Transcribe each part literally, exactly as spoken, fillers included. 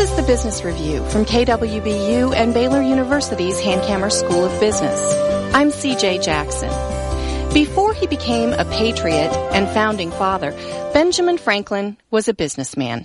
is the Business Review from K W B U and Baylor University's Hankamer School of Business. I'm C J Jackson. Before he became a patriot and founding father, Benjamin Franklin was a businessman.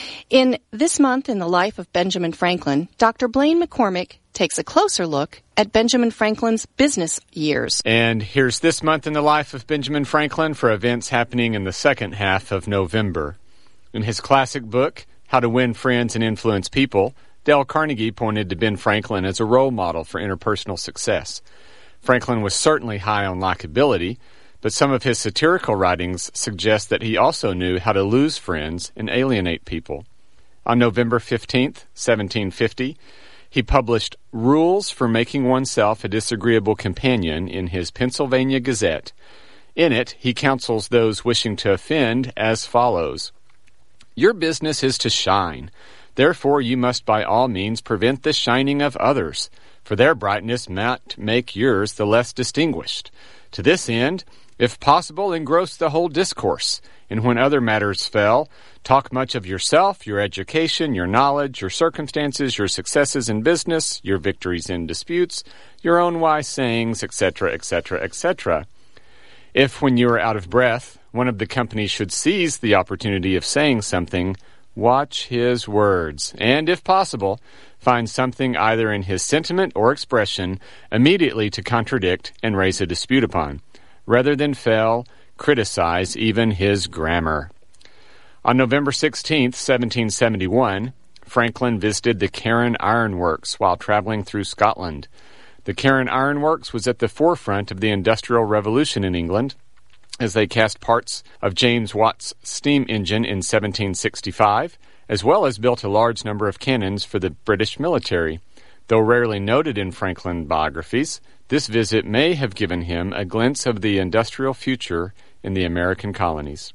In This Month in the Life of Benjamin Franklin, Doctor Blaine McCormick takes a closer look at Benjamin Franklin's business years. And here's This Month in the Life of Benjamin Franklin for events happening in the second half of November. In his classic book, How to Win Friends and Influence People, Dale Carnegie pointed to Ben Franklin as a role model for interpersonal success. Franklin was certainly high on likability, but some of his satirical writings suggest that he also knew how to lose friends and alienate people. On November fifteenth, seventeen fifty, he published Rules for Making Oneself a Disagreeable Companion in his Pennsylvania Gazette. In it, he counsels those wishing to offend as follows. Your business is to shine. Therefore, you must by all means prevent the shining of others, for their brightness might make yours the less distinguished. To this end, if possible, engross the whole discourse, and when other matters fail, talk much of yourself, your education, your knowledge, your circumstances, your successes in business, your victories in disputes, your own wise sayings, et cetera, et cetera, et cetera. If, when you are out of breath, one of the company should seize the opportunity of saying something, watch his words, and, if possible, find something either in his sentiment or expression immediately to contradict and raise a dispute upon. Rather than fail, criticize even his grammar. On November sixteenth, seventeen seventy-one, Franklin visited the Carron Iron Works while traveling through Scotland. The Carron Iron Works was at the forefront of the Industrial Revolution in England, as they cast parts of James Watt's steam engine in seventeen sixty-five, as well as built a large number of cannons for the British military. Though rarely noted in Franklin biographies, this visit may have given him a glimpse of the industrial future in the American colonies.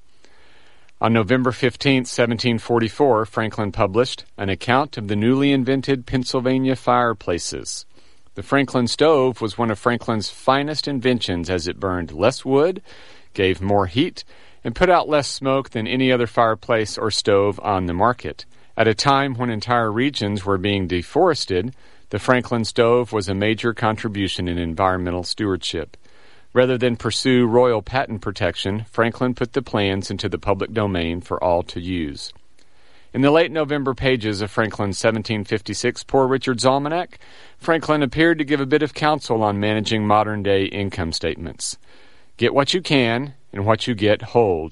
On November fifteenth, seventeen forty-four, Franklin published an account of the newly invented Pennsylvania fireplaces. The Franklin stove was one of Franklin's finest inventions as it burned less wood, gave more heat, and put out less smoke than any other fireplace or stove on the market. At a time when entire regions were being deforested, the Franklin stove was a major contribution in environmental stewardship. Rather than pursue royal patent protection, Franklin put the plans into the public domain for all to use. In the late November pages of Franklin's seventeen fifty-six Poor Richard's Almanac, Franklin appeared to give a bit of counsel on managing modern-day income statements. Get what you can, and what you get, hold.